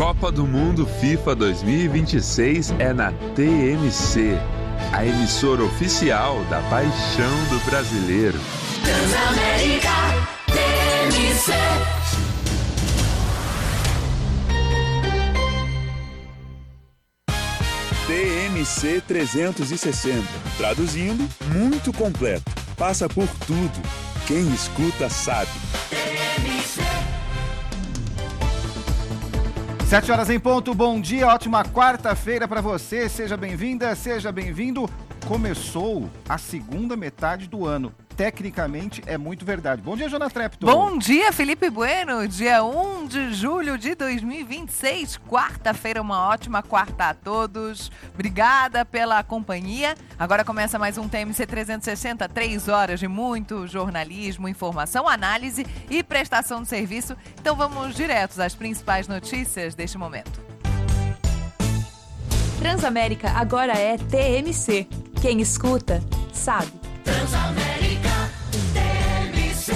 Copa do Mundo FIFA 2026 é na TMC, a emissora oficial da paixão do brasileiro. Transamérica TMC. TMC 360. Traduzindo, muito completo. Passa por tudo. Quem escuta sabe. 7 horas em ponto, bom dia, ótima quarta-feira para você, seja bem-vinda, seja bem-vindo. Começou a segunda metade do ano, tecnicamente é muito verdade. Bom dia, Joana Trepto. Bom dia, Felipe Bueno, dia 1 de julho de 2026, quarta-feira, uma ótima quarta a todos. Obrigada pela companhia. Agora começa mais um TMC 360, 3 horas de muito jornalismo, informação, análise e prestação de serviço. Então vamos diretos às principais notícias deste momento. Transamérica agora é TMC. Quem escuta, sabe. Transamérica TMC.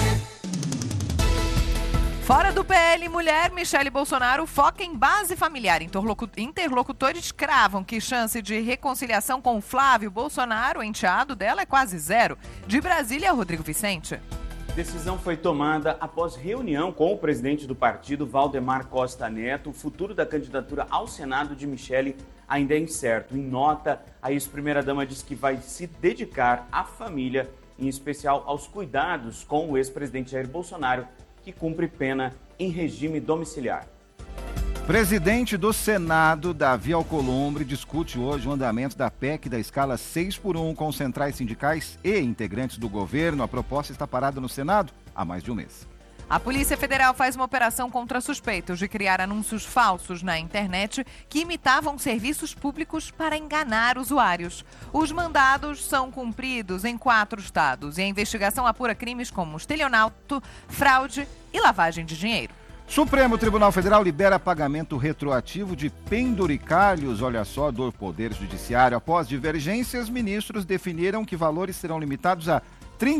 Fora do PL, mulher, Michele Bolsonaro foca em base familiar. Interlocutores cravam que chance de reconciliação com Flávio Bolsonaro, enteado dela, é quase zero. De Brasília, Rodrigo Vicente. Decisão foi tomada após reunião com o presidente do partido, Valdemar Costa Neto. O futuro da candidatura ao Senado de Michele ainda é incerto. Em nota, a ex-primeira-dama diz que vai se dedicar à família, em especial aos cuidados com o ex-presidente Jair Bolsonaro, que cumpre pena em regime domiciliar. Presidente do Senado, Davi Alcolumbre, discute hoje o andamento da PEC da escala 6x1 com centrais sindicais e integrantes do governo. A proposta está parada no Senado há mais de um mês. A Polícia Federal faz uma operação contra suspeitos de criar anúncios falsos na internet que imitavam serviços públicos para enganar usuários. Os mandados são cumpridos em 4 estados e a investigação apura crimes como estelionato, fraude e lavagem de dinheiro. Supremo Tribunal Federal libera pagamento retroativo de penduricalhos, olha só, do Poder Judiciário. Após divergências, ministros definiram que valores serão limitados a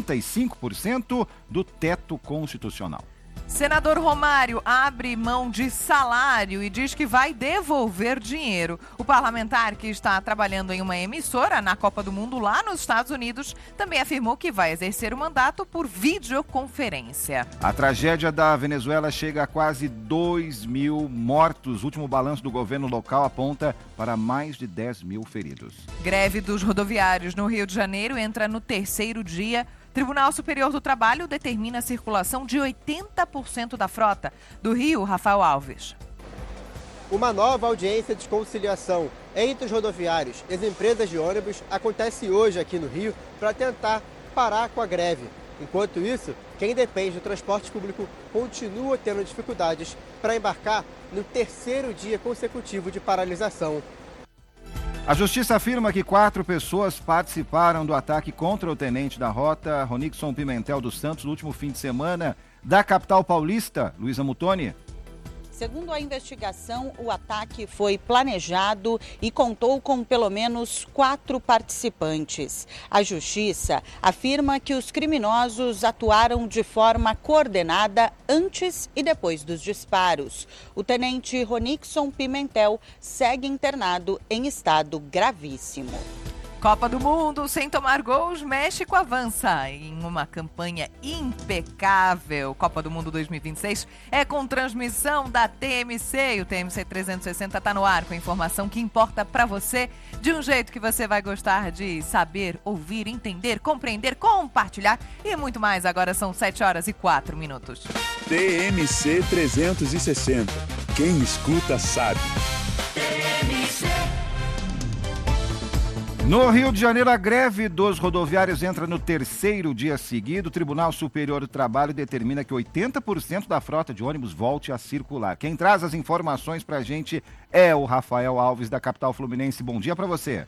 35% do teto constitucional. Senador Romário abre mão de salário e diz que vai devolver dinheiro. O parlamentar, que está trabalhando em uma emissora na Copa do Mundo lá nos Estados Unidos, também afirmou que vai exercer o mandato por videoconferência. A tragédia da Venezuela chega a quase 2.000 mortos. O último balanço do governo local aponta para mais de 10.000 feridos. Greve dos rodoviários no Rio de Janeiro entra no 3º dia. Tribunal Superior do Trabalho determina a circulação de 80% da frota. Do Rio, Rafael Alves. Uma nova audiência de conciliação entre os rodoviários e as empresas de ônibus acontece hoje aqui no Rio para tentar parar com a greve. Enquanto isso, quem depende do transporte público continua tendo dificuldades para embarcar no 3º dia consecutivo de paralisação. A Justiça afirma que 4 pessoas participaram do ataque contra o tenente da rota, Ronixon Pimentel dos Santos, no último fim de semana, da capital paulista, Luísa Mutoni. Segundo a investigação, o ataque foi planejado e contou com pelo menos 4 participantes. A Justiça afirma que os criminosos atuaram de forma coordenada antes e depois dos disparos. O tenente Ronixon Pimentel segue internado em estado gravíssimo. Copa do Mundo, sem tomar gols, México avança em uma campanha impecável. Copa do Mundo 2026 é com transmissão da TMC e o TMC 360 está no ar com informação que importa para você de um jeito que você vai gostar de saber, ouvir, entender, compreender, compartilhar e muito mais. Agora são 7 horas e 4 minutos. TMC 360. Quem escuta sabe. No Rio de Janeiro, a greve dos rodoviários entra no 3º dia seguido. O Tribunal Superior do Trabalho determina que 80% da frota de ônibus volte a circular. Quem traz as informações pra gente é o Rafael Alves, da capital fluminense. Bom dia pra você.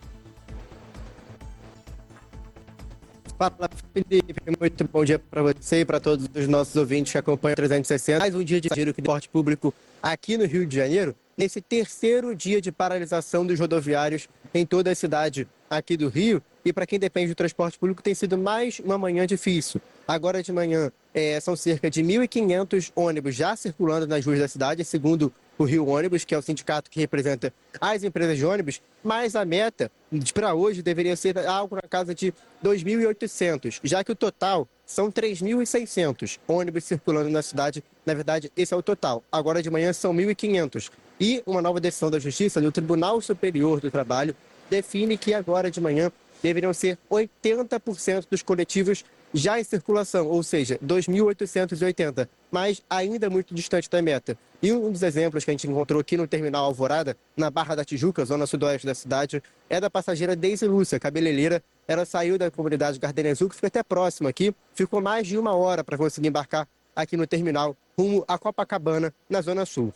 Fala, Felipe. Muito bom dia para você e para todos os nossos ouvintes que acompanham o 360. Mais um dia de giro de transporte público aqui no Rio de Janeiro, nesse 3º dia de paralisação dos rodoviários em toda a cidade aqui do Rio. E para quem depende do transporte público, tem sido mais uma manhã difícil. Agora de manhã, são cerca de 1.500 ônibus já circulando nas ruas da cidade, segundo o Rio Ônibus, que é o sindicato que representa as empresas de ônibus, mas a meta para hoje deveria ser algo na casa de 2.800, já que o total são 3.600 ônibus circulando na cidade. Na verdade, esse é o total. Agora de manhã são 1.500. E uma nova decisão da Justiça do Tribunal Superior do Trabalho define que agora de manhã deveriam ser 80% dos coletivos já em circulação, ou seja, 2.880, mas ainda muito distante da meta. E um dos exemplos que a gente encontrou aqui no Terminal Alvorada, na Barra da Tijuca, zona sudoeste da cidade, é da passageira Deise Lúcia, cabeleireira. Ela saiu da comunidade Gardenia Azul, que fica até próximo aqui, ficou mais de 1 hora para conseguir embarcar aqui no terminal, rumo a Copacabana, na zona sul.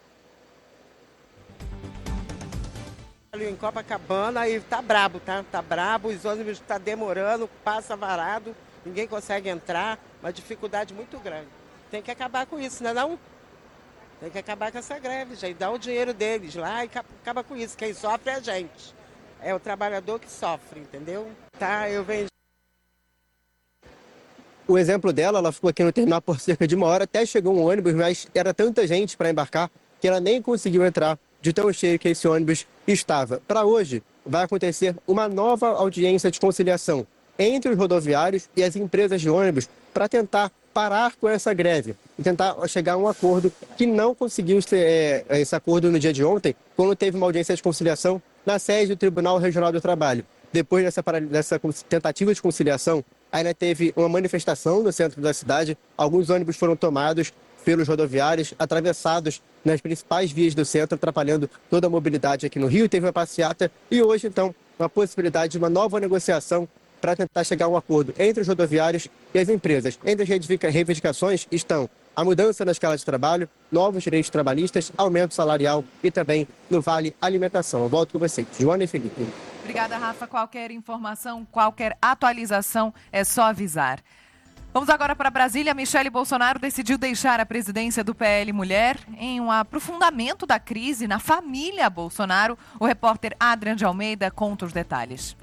Ali em Copacabana, aí tá brabo, tá? Tá brabo, os ônibus tá demorando, passa varado, ninguém consegue entrar, uma dificuldade muito grande. Tem que acabar com isso, não é não? Tem que acabar com essa greve, gente. Dá o dinheiro deles lá e acaba com isso. Quem sofre é a gente. É o trabalhador que sofre, entendeu? Tá, eu venho. O exemplo dela, ela ficou aqui no terminal por cerca de 1 hora, até chegou um ônibus, mas era tanta gente para embarcar que ela nem conseguiu entrar de tão cheio que esse ônibus estava. Para hoje, vai acontecer uma nova audiência de conciliação entre os rodoviários e as empresas de ônibus para tentar parar com essa greve e tentar chegar a um acordo que não conseguiu ser esse acordo no dia de ontem, quando teve uma audiência de conciliação na sede do Tribunal Regional do Trabalho. Depois dessa tentativa de conciliação, ainda teve uma manifestação no centro da cidade, alguns ônibus foram tomados pelos rodoviários, atravessados nas principais vias do centro, atrapalhando toda a mobilidade aqui no Rio. Teve uma passeata e hoje, então, uma possibilidade de uma nova negociação para tentar chegar a um acordo entre os rodoviários e as empresas. Entre as reivindicações estão a mudança na escala de trabalho, novos direitos trabalhistas, aumento salarial e também no Vale Alimentação. Eu volto com vocês, Joana e Felipe. Obrigada, Rafa. Qualquer informação, qualquer atualização, é só avisar. Vamos agora para Brasília. Michele Bolsonaro decidiu deixar a presidência do PL Mulher em um aprofundamento da crise na família Bolsonaro. O repórter Adrian de Almeida conta os detalhes.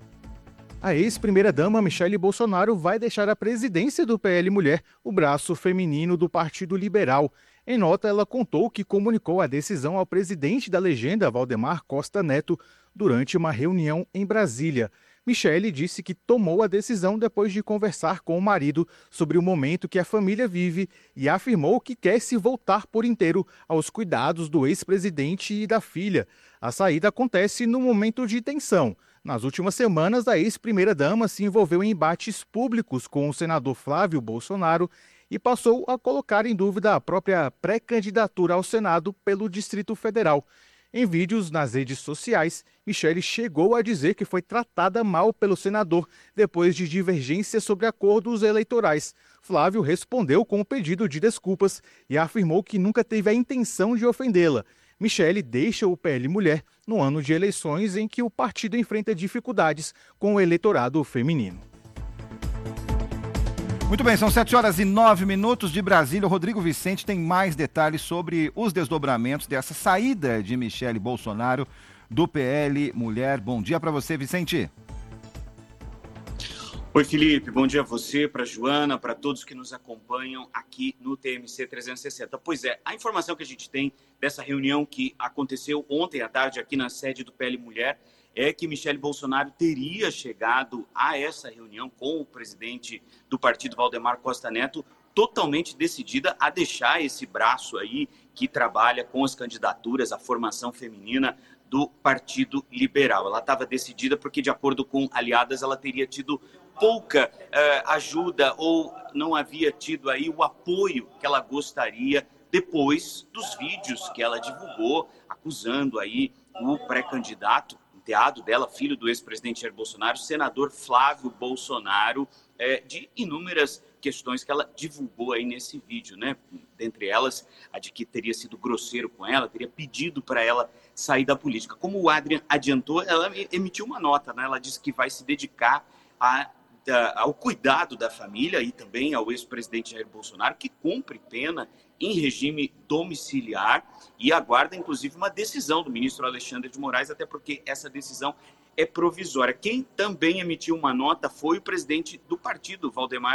A ex-primeira-dama Michele Bolsonaro vai deixar a presidência do PL Mulher, o braço feminino do Partido Liberal. Em nota, ela contou que comunicou a decisão ao presidente da legenda, Valdemar Costa Neto, durante uma reunião em Brasília. Michele disse que tomou a decisão depois de conversar com o marido sobre o momento que a família vive e afirmou que quer se voltar por inteiro aos cuidados do ex-presidente e da filha. A saída acontece num momento de tensão. Nas últimas semanas, a ex-primeira-dama se envolveu em embates públicos com o senador Flávio Bolsonaro e passou a colocar em dúvida a própria pré-candidatura ao Senado pelo Distrito Federal. Em vídeos nas redes sociais, Michele chegou a dizer que foi tratada mal pelo senador depois de divergências sobre acordos eleitorais. Flávio respondeu com um pedido de desculpas e afirmou que nunca teve a intenção de ofendê-la. Michele deixa o PL Mulher no ano de eleições em que o partido enfrenta dificuldades com o eleitorado feminino. Muito bem, são 7h09 de Brasília. O Rodrigo Vicente tem mais detalhes sobre os desdobramentos dessa saída de Michele Bolsonaro do PL Mulher. Bom dia para você, Vicente. Oi, Felipe. Bom dia a você, para a Joana, para todos que nos acompanham aqui no TMC 360. Pois é, a informação que a gente tem dessa reunião que aconteceu ontem à tarde aqui na sede do PL Mulher é que Michele Bolsonaro teria chegado a essa reunião com o presidente do partido, Valdemar Costa Neto, totalmente decidida a deixar esse braço aí que trabalha com as candidaturas, a formação feminina do Partido Liberal. Ela estava decidida porque, de acordo com aliadas, ela teria tido pouca ajuda ou não havia tido aí o apoio que ela gostaria depois dos vídeos que ela divulgou, acusando aí o pré-candidato, enteado dela, filho do ex-presidente Jair Bolsonaro, senador Flávio Bolsonaro, de inúmeras questões que ela divulgou aí nesse vídeo, né? Dentre elas, a de que teria sido grosseiro com ela, teria pedido para ela sair da política. Como o Adrian adiantou, ela emitiu uma nota, né? Ela disse que vai se dedicar ao cuidado da família e também ao ex-presidente Jair Bolsonaro, que cumpre pena em regime domiciliar e aguarda, inclusive, uma decisão do ministro Alexandre de Moraes, até porque essa decisão é provisória. Quem também emitiu uma nota foi o presidente do partido, Valdemar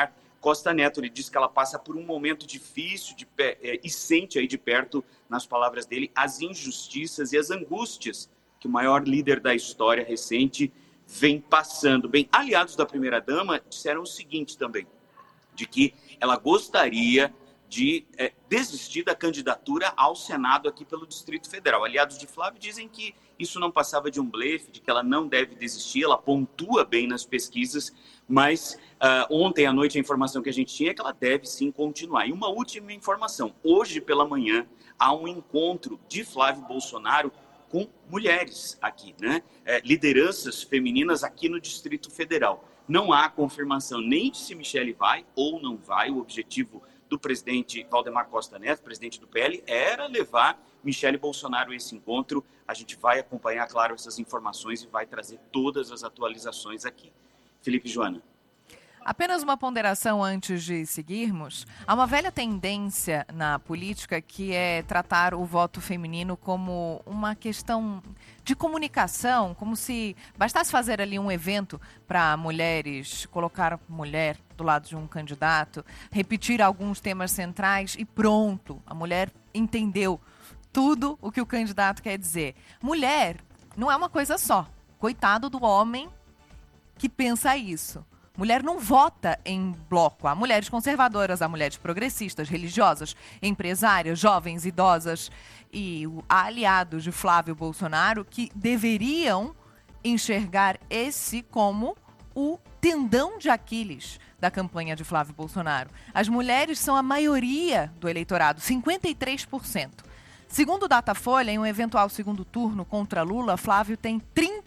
Costa Neto. Ele diz que ela passa por um momento difícil e sente aí de perto, nas palavras dele, as injustiças e as angústias que o maior líder da história recente vem passando. Bem, aliados da primeira-dama disseram o seguinte também, de que ela gostaria de desistir da candidatura ao Senado aqui pelo Distrito Federal. Aliados de Flávio dizem que isso não passava de um blefe, de que ela não deve desistir, ela pontua bem nas pesquisas, mas ontem à noite a informação que a gente tinha é que ela deve sim continuar. E uma última informação, hoje pela manhã há um encontro de Flávio Bolsonaro com mulheres aqui, né? Lideranças femininas aqui no Distrito Federal. Não há confirmação nem de se Michele vai ou não vai. O objetivo do presidente Valdemar Costa Neto, presidente do PL, era levar Michele Bolsonaro a esse encontro. A gente vai acompanhar, claro, essas informações e vai trazer todas as atualizações aqui. Felipe e Joana. Apenas uma ponderação antes de seguirmos. Há uma velha tendência na política que é tratar o voto feminino como uma questão de comunicação, como se bastasse fazer ali um evento para mulheres, colocar mulher do lado de um candidato, repetir alguns temas centrais e pronto, a mulher entendeu tudo o que o candidato quer dizer. Mulher não é uma coisa só. Coitado do homem que pensa isso. Mulher não vota em bloco. Há mulheres conservadoras, há mulheres progressistas, religiosas, empresárias, jovens, idosas e há aliados de Flávio Bolsonaro que deveriam enxergar esse como o tendão de Aquiles da campanha de Flávio Bolsonaro. As mulheres são a maioria do eleitorado, 53%. Segundo o Datafolha, em um eventual segundo turno contra Lula, Flávio tem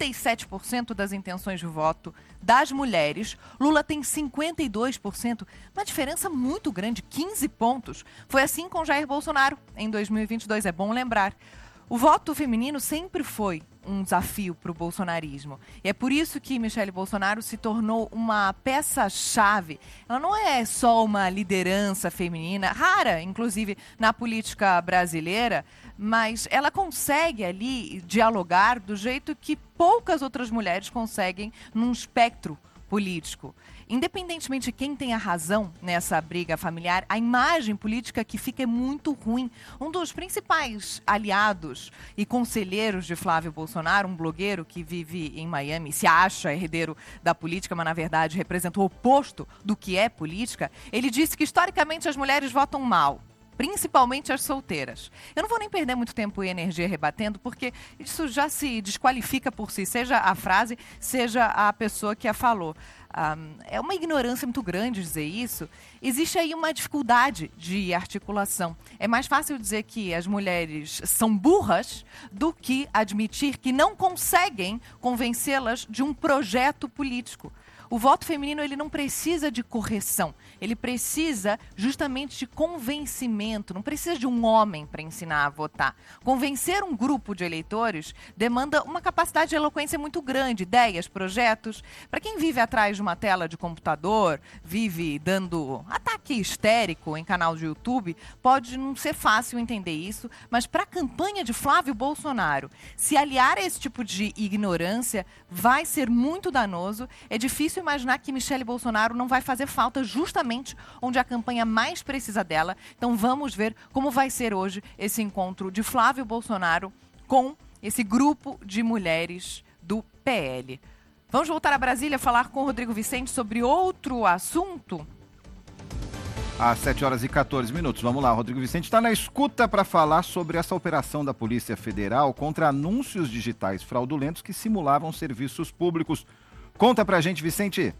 37% das intenções de voto das mulheres. Lula tem 52%, uma diferença muito grande, 15 pontos. Foi assim com Jair Bolsonaro em 2022, é bom lembrar. O voto feminino sempre foi um desafio para o bolsonarismo. E é por isso que Michele Bolsonaro se tornou uma peça-chave. Ela não é só uma liderança feminina, rara, inclusive, na política brasileira, mas ela consegue ali dialogar do jeito que poucas outras mulheres conseguem num espectro político. Independentemente de quem tem a razão nessa briga familiar, a imagem política que fica é muito ruim. Um dos principais aliados e conselheiros de Flávio Bolsonaro, um blogueiro que vive em Miami, se acha herdeiro da política, mas na verdade representa o oposto do que é política, ele disse que historicamente as mulheres votam mal. Principalmente as solteiras. Eu não vou nem perder muito tempo e energia rebatendo, porque isso já se desqualifica por si, seja a frase, seja a pessoa que a falou. É uma ignorância muito grande dizer isso. Existe aí uma dificuldade de articulação. É mais fácil dizer que as mulheres são burras do que admitir que não conseguem convencê-las de um projeto político. O voto feminino ele não precisa de correção, ele precisa justamente de convencimento, não precisa de um homem para ensinar a votar. Convencer um grupo de eleitores demanda uma capacidade de eloquência muito grande, ideias, projetos. Para quem vive atrás de uma tela de computador, vive dando ataque histérico em canal de YouTube, pode não ser fácil entender isso, mas para a campanha de Flávio Bolsonaro, se aliar a esse tipo de ignorância vai ser muito danoso. É difícil imaginar que Michele Bolsonaro não vai fazer falta justamente onde a campanha mais precisa dela. Então vamos ver como vai ser hoje esse encontro de Flávio Bolsonaro com esse grupo de mulheres do PL. Vamos voltar a Brasília falar com o Rodrigo Vicente sobre outro assunto? Às 7h14. Vamos lá, Rodrigo Vicente está na escuta para falar sobre essa operação da Polícia Federal contra anúncios digitais fraudulentos que simulavam serviços públicos. Conta pra gente, Vicente.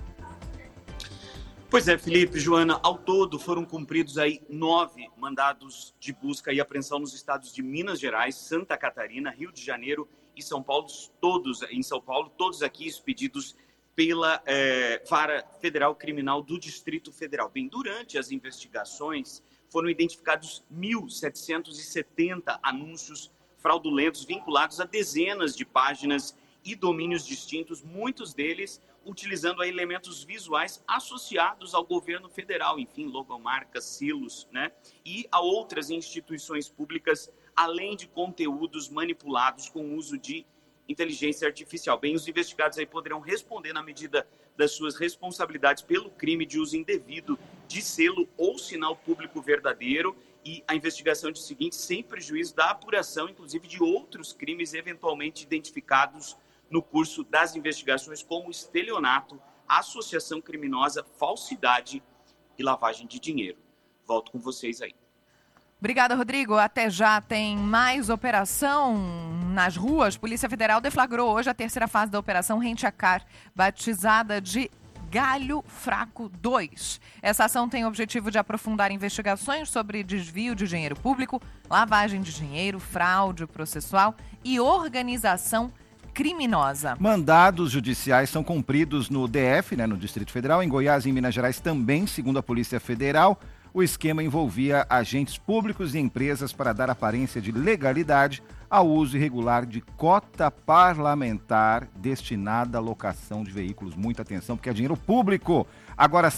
Pois é, Felipe, Joana, ao todo foram cumpridos aí 9 mandados de busca e apreensão nos estados de Minas Gerais, Santa Catarina, Rio de Janeiro e São Paulo, todos aqui expedidos pela Vara Federal Criminal do Distrito Federal. Bem, durante as investigações foram identificados 1.770 anúncios fraudulentos vinculados a dezenas de páginas e domínios distintos, muitos deles utilizando elementos visuais associados ao governo federal, enfim, logomarcas, silos, né? E a outras instituições públicas, além de conteúdos manipulados com uso de inteligência artificial. Bem, os investigados aí poderão responder na medida das suas responsabilidades pelo crime de uso indevido de selo ou sinal público verdadeiro, e a investigação diz o seguinte, sem prejuízo da apuração, inclusive, de outros crimes eventualmente identificados no curso das investigações, como estelionato, associação criminosa, falsidade e lavagem de dinheiro. Volto com vocês aí. Obrigada, Rodrigo. Até já. Tem mais operação nas ruas. Polícia Federal deflagrou hoje a terceira fase da Operação Rente a Car, batizada de Galho Fraco 2. Essa ação tem o objetivo de aprofundar investigações sobre desvio de dinheiro público, lavagem de dinheiro, fraude processual e organização criminosa. Mandados judiciais são cumpridos no DF, no Distrito Federal, em Goiás e em Minas Gerais também, segundo a Polícia Federal. O esquema envolvia agentes públicos e empresas para dar aparência de legalidade ao uso irregular de cota parlamentar destinada à locação de veículos. Muita atenção, porque é dinheiro público. Agora,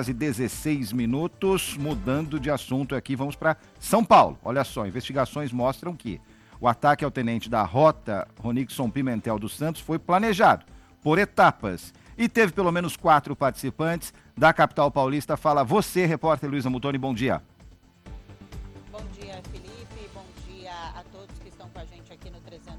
7h16, mudando de assunto aqui, vamos para São Paulo. Olha só, investigações mostram que o ataque ao tenente da Rota, Ronixon Pimentel dos Santos, foi planejado por etapas e teve pelo menos 4 participantes. Da capital paulista, fala você, repórter Luísa Mutoni, bom dia. Bom dia, Felipe, bom dia a todos que estão com a gente aqui no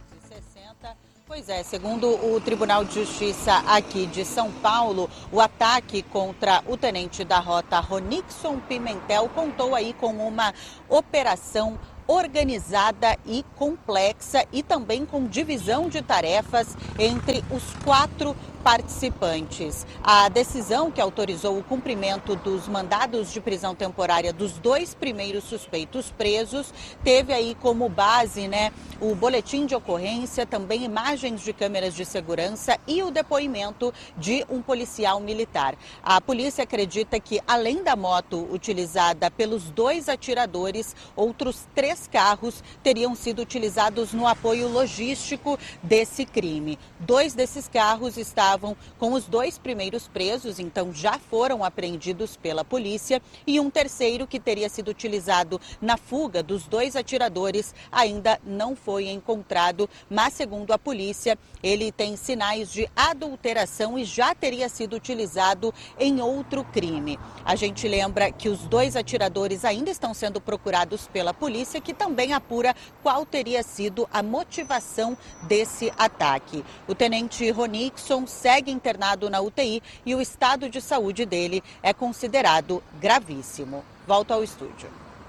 360. Pois é, segundo o Tribunal de Justiça aqui de São Paulo, o ataque contra o tenente da Rota, Ronixon Pimentel, contou aí com uma operação organizada e complexa e também com divisão de tarefas entre os 4 participantes. A decisão que autorizou o cumprimento dos mandados de prisão temporária dos 2 primeiros suspeitos presos teve aí como base, o boletim de ocorrência, também imagens de câmeras de segurança e o depoimento de um policial militar. A polícia acredita que, além da moto utilizada pelos 2 atiradores, outros 3 carros teriam sido utilizados no apoio logístico desse crime. 2 desses carros estavam com os 2 primeiros presos, então já foram apreendidos pela polícia, e um terceiro que teria sido utilizado na fuga dos 2 atiradores ainda não foi encontrado, mas segundo a polícia, ele tem sinais de adulteração e já teria sido utilizado em outro crime. A gente lembra que os 2 atiradores ainda estão sendo procurados pela polícia, que também apura qual teria sido a motivação desse ataque. O tenente Ronixon segue internado na UTI e o estado de saúde dele é considerado gravíssimo. Volto ao estúdio.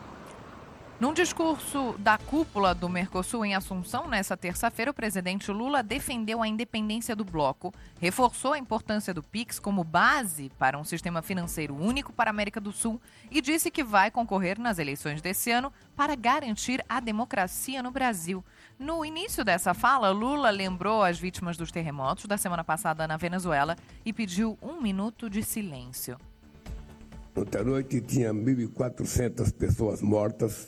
Num discurso da cúpula do Mercosul em Assunção, nesta terça-feira, o presidente Lula defendeu a independência do bloco, reforçou a importância do PIX como base para um sistema financeiro único para a América do Sul e disse que vai concorrer nas eleições desse ano para garantir a democracia no Brasil. No início dessa fala, Lula lembrou as vítimas dos terremotos da semana passada na Venezuela e pediu 1 minuto de silêncio. Ontem à noite tinha 1.400 pessoas mortas,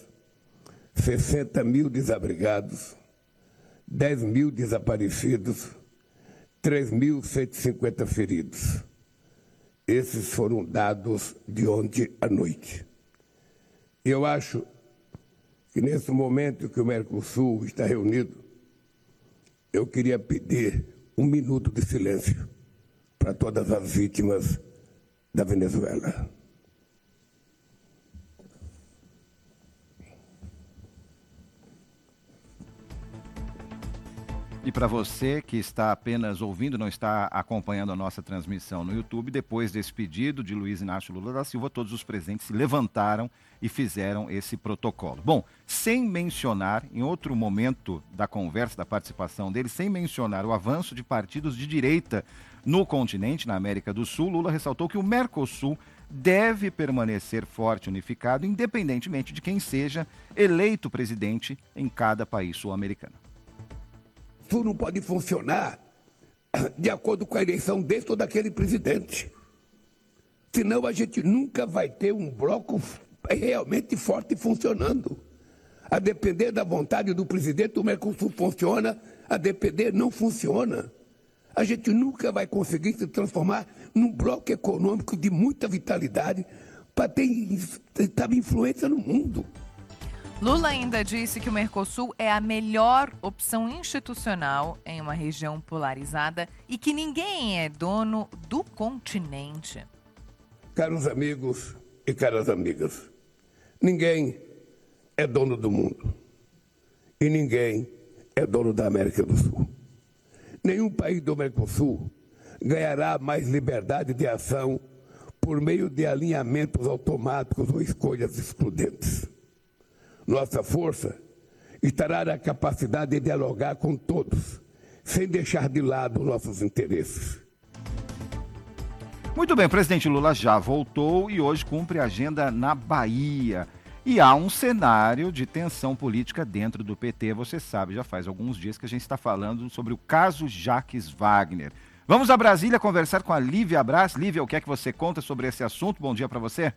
60 mil desabrigados, 10 mil desaparecidos, 3.150 feridos. Esses foram dados de ontem à noite. Eu acho que nesse momento que o Mercosul está reunido, eu queria pedir 1 minuto de silêncio para todas as vítimas da Venezuela. E para você que está apenas ouvindo, não está acompanhando a nossa transmissão no YouTube, depois desse pedido de Luiz Inácio Lula da Silva, todos os presentes se levantaram e fizeram esse protocolo. Bom, sem mencionar, em outro momento da conversa, da participação dele, sem mencionar o avanço de partidos de direita no continente, na América do Sul, Lula ressaltou que o Mercosul deve permanecer forte e unificado, independentemente de quem seja eleito presidente em cada país sul-americano. Isso não pode funcionar de acordo com a eleição desse ou daquele presidente. Senão a gente nunca vai ter um bloco realmente forte funcionando. A depender da vontade do presidente, o Mercosul funciona, a depender não funciona. A gente nunca vai conseguir se transformar num bloco econômico de muita vitalidade para ter influência no mundo. Lula ainda disse que o Mercosul é a melhor opção institucional em uma região polarizada e que ninguém é dono do continente. Caros amigos e caras amigas, ninguém é dono do mundo e ninguém é dono da América do Sul. Nenhum país do Mercosul ganhará mais liberdade de ação por meio de alinhamentos automáticos ou escolhas excludentes. Nossa força estará na capacidade de dialogar com todos, sem deixar de lado nossos interesses. Muito bem, o presidente Lula já voltou e hoje cumpre a agenda na Bahia. E há um cenário de tensão política dentro do PT, você sabe, já faz alguns dias que a gente está falando sobre o caso Jacques Wagner. Vamos a Brasília conversar com a Lívia Braz. Lívia, o que é que você conta sobre esse assunto? Bom dia para você.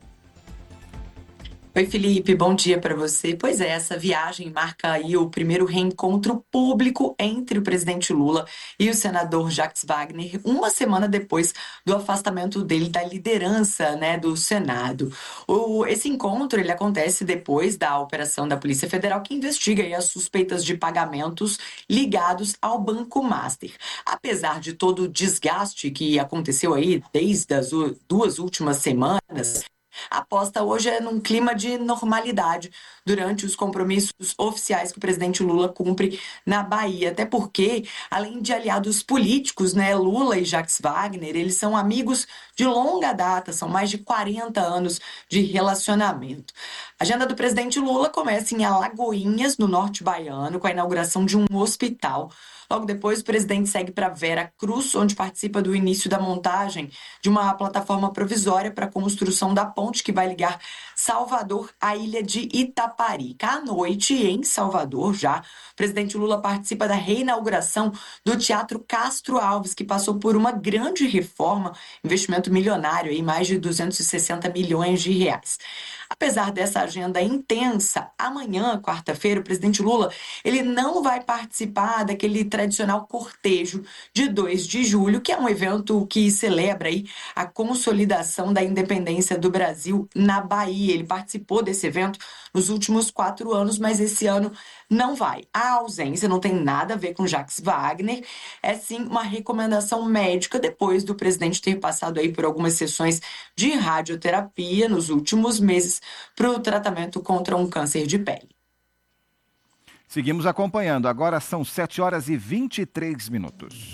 Oi, Felipe, bom dia para você. Pois é, essa viagem marca aí o primeiro reencontro público entre o presidente Lula e o senador Jacques Wagner, uma semana depois do afastamento dele da liderança, do Senado. Esse encontro ele acontece depois da operação da Polícia Federal que investiga aí as suspeitas de pagamentos ligados ao Banco Master. Apesar de todo o desgaste que aconteceu aí desde as 2 últimas semanas, a aposta hoje é num clima de normalidade durante os compromissos oficiais que o presidente Lula cumpre na Bahia. Até porque, além de aliados políticos, Lula e Jacques Wagner, eles são amigos de longa data, são mais de 40 anos de relacionamento. A agenda do presidente Lula começa em Alagoinhas, no norte baiano, com a inauguração de um hospital. Logo depois, o presidente segue para Vera Cruz, onde participa do início da montagem de uma plataforma provisória para a construção da ponte que vai ligar Salvador à ilha de Itaparica. À noite, em Salvador, o presidente Lula participa da reinauguração do Teatro Castro Alves, que passou por uma grande reforma, investimento milionário, em mais de 260 milhões de reais. Apesar dessa agenda intensa, amanhã, quarta-feira, o presidente Lula ele não vai participar daquele tradicional cortejo de 2 de julho, que é um evento que celebra aí a consolidação da independência do Brasil na Bahia. Ele participou desse evento nos últimos 4 anos, mas esse ano não vai. A ausência não tem nada a ver com Jacques Wagner, é sim uma recomendação médica depois do presidente ter passado aí por algumas sessões de radioterapia nos últimos meses para o tratamento contra um câncer de pele. Seguimos acompanhando. Agora são 7h23.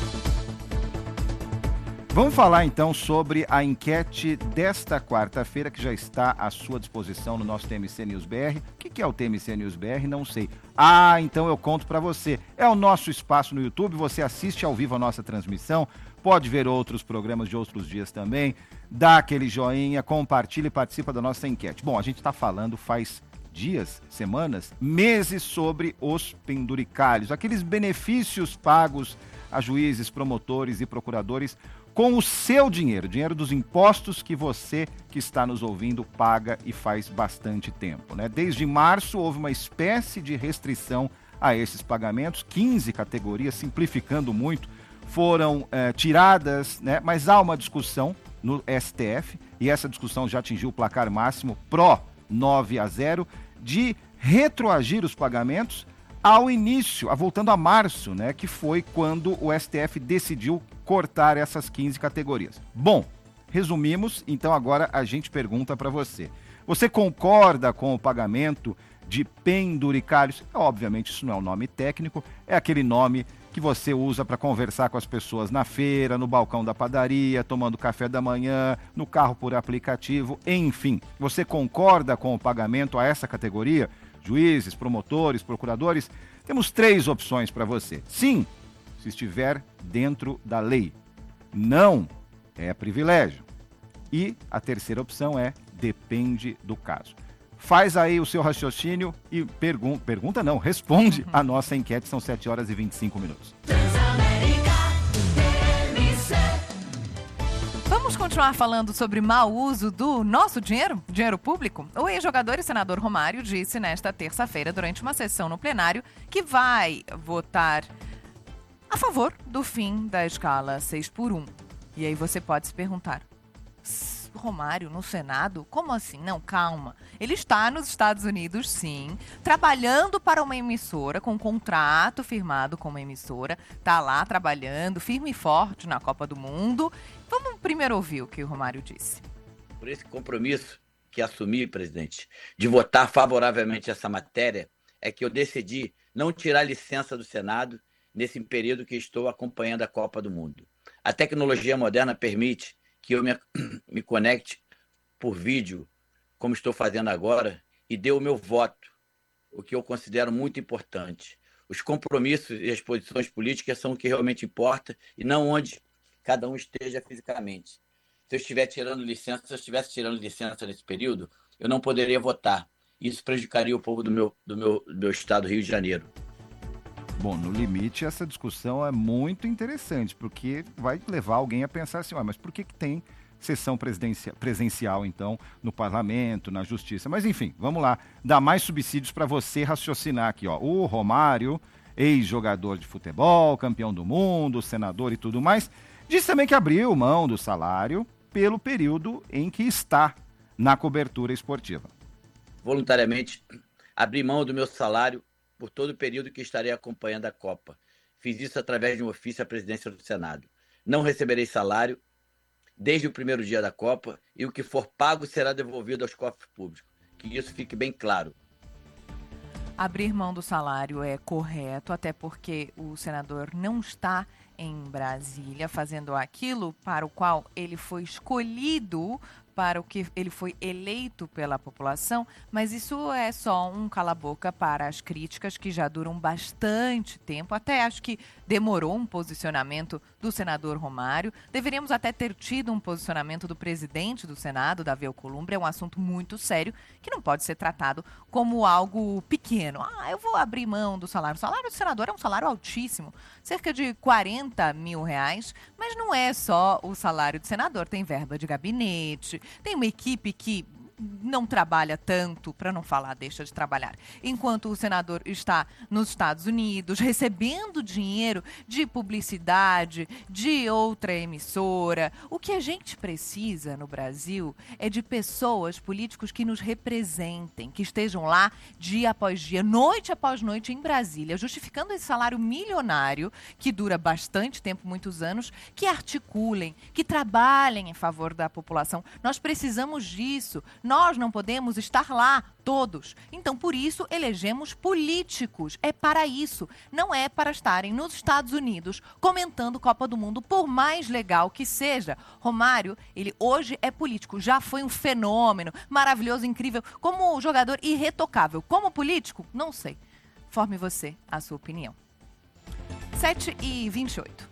Vamos falar então sobre a enquete desta quarta-feira, que já está à sua disposição no nosso TMC News BR. O que é o TMC News BR? Não sei. Então eu conto para você. É o nosso espaço no YouTube, você assiste ao vivo a nossa transmissão, pode ver outros programas de outros dias também, dá aquele joinha, compartilha e participa da nossa enquete. Bom, a gente está falando faz dias, semanas, meses sobre os penduricalhos, aqueles benefícios pagos a juízes, promotores e procuradores com o seu dinheiro, dinheiro dos impostos que você que está nos ouvindo paga e faz bastante tempo, Desde março houve uma espécie de restrição a esses pagamentos, 15 categorias, simplificando muito, foram tiradas, mas há uma discussão no STF, e essa discussão já atingiu o placar máximo pró 9-0, de retroagir os pagamentos ao início, voltando a março, que foi quando o STF decidiu cortar essas 15 categorias. Bom, resumimos, então agora a gente pergunta para você. Você concorda com o pagamento de penduricalhos? Obviamente isso não é um nome técnico, é aquele nome que você usa para conversar com as pessoas na feira, no balcão da padaria, tomando café da manhã, no carro por aplicativo, enfim. Você concorda com o pagamento a essa categoria? Juízes, promotores, procuradores? Temos 3 opções para você. Sim, se estiver dentro da lei. Não, é privilégio. E a terceira opção é depende do caso. Faz aí o seu raciocínio e responde a nossa enquete, são 7h25. Vamos continuar falando sobre mau uso do nosso dinheiro público? O ex-jogador e senador Romário disse nesta terça-feira, durante uma sessão no plenário, que vai votar a favor do fim da escala 6x1. E aí você pode se perguntar, Romário no Senado? Como assim? Não, calma. Ele está nos Estados Unidos, sim, trabalhando para uma emissora, com um contrato firmado com uma emissora. Está lá trabalhando, firme e forte na Copa do Mundo. Vamos primeiro ouvir o que o Romário disse. Por esse compromisso que assumi, presidente, de votar favoravelmente essa matéria, é que eu decidi não tirar licença do Senado nesse período que estou acompanhando a Copa do Mundo. A tecnologia moderna permite que eu me conecte por vídeo, como estou fazendo agora, e dê o meu voto, o que eu considero muito importante. Os compromissos e as posições políticas são o que realmente importa e não onde cada um esteja fisicamente. Se eu estivesse tirando licença nesse período, eu não poderia votar. Isso prejudicaria o povo do meu estado, Rio de Janeiro. Bom, no limite, essa discussão é muito interessante, porque vai levar alguém a pensar assim, mas por que tem sessão presencial, então, no parlamento, na justiça? Mas, enfim, vamos lá, dar mais subsídios para você raciocinar aqui, ó. O Romário, ex-jogador de futebol, campeão do mundo, senador e tudo mais, disse também que abriu mão do salário pelo período em que está na cobertura esportiva. Voluntariamente, abri mão do meu salário por todo o período que estarei acompanhando a Copa. Fiz isso através de um ofício à presidência do Senado. Não receberei salário desde o primeiro dia da Copa e o que for pago será devolvido aos cofres públicos. Que isso fique bem claro. Abrir mão do salário é correto, até porque o senador não está em Brasília fazendo aquilo para o qual ele foi escolhido, para o que ele foi eleito pela população, mas isso é só um cala-boca para as críticas que já duram bastante tempo. Até acho que demorou um posicionamento do senador Romário. Deveríamos até ter tido um posicionamento do presidente do Senado, Davi Alcolumbre. É um assunto muito sério que não pode ser tratado como algo pequeno. Eu vou abrir mão do salário. O salário do senador é um salário altíssimo, cerca de 40 mil reais, mas não é só o salário do senador. Tem verba de gabinete, tem uma equipe que não trabalha tanto, para não falar deixa de trabalhar, enquanto o senador está nos Estados Unidos recebendo dinheiro de publicidade, de outra emissora. O que a gente precisa no Brasil é de pessoas, políticos que nos representem, que estejam lá dia após dia, noite após noite em Brasília, justificando esse salário milionário que dura bastante tempo, muitos anos, que articulem, que trabalhem em favor da população. Nós precisamos disso. Nós não podemos estar lá, todos. Então, por isso, elegemos políticos. É para isso. Não é para estarem nos Estados Unidos comentando Copa do Mundo, por mais legal que seja. Romário, ele hoje é político. Já foi um fenômeno maravilhoso, incrível. Como jogador, irretocável. Como político, não sei. Forme você a sua opinião. 7h28.